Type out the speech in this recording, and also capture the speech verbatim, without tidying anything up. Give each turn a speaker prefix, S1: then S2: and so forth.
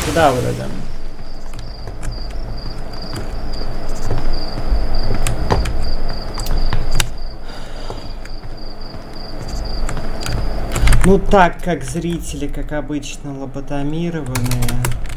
S1: Сюда вроде. Ну так как зрители, как обычно, лоботомированные.